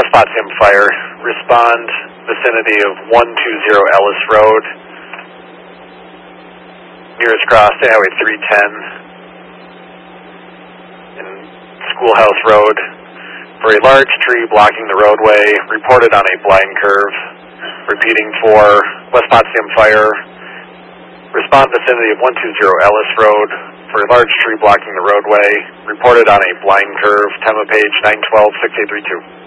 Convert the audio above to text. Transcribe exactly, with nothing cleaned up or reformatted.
West Potsdam Fire, respond vicinity of one two zero Ellis Road, nearest cross to Highway three ten, and Schoolhouse Road, for a large tree blocking the roadway, reported on a blind curve. Repeating for West Potsdam Fire, respond vicinity of one two zero Ellis Road, for a large tree blocking the roadway, reported on a blind curve, time of page nine twelve, six eight three two.